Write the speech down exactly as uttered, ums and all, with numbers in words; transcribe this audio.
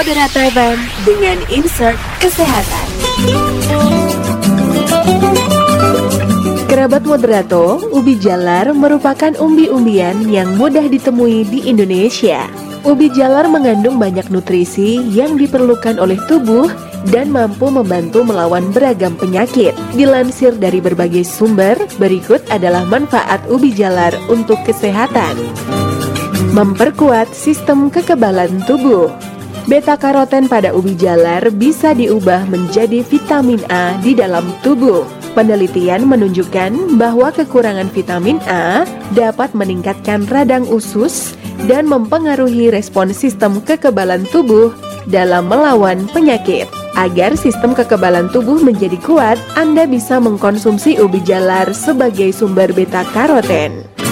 Moderator F M dengan insert kesehatan. Kerabat Moderato, ubi jalar merupakan umbi-umbian yang mudah ditemui di Indonesia. Ubi jalar mengandung banyak nutrisi yang diperlukan oleh tubuh dan mampu membantu melawan beragam penyakit. Dilansir dari berbagai sumber, berikut adalah manfaat ubi jalar untuk kesehatan. Memperkuat sistem kekebalan tubuh. Beta-karoten pada ubi jalar bisa diubah menjadi vitamin A di dalam tubuh. Penelitian menunjukkan bahwa kekurangan vitamin A dapat meningkatkan radang usus dan mempengaruhi respon sistem kekebalan tubuh dalam melawan penyakit. Agar sistem kekebalan tubuh menjadi kuat, Anda bisa mengkonsumsi ubi jalar sebagai sumber beta-karoten.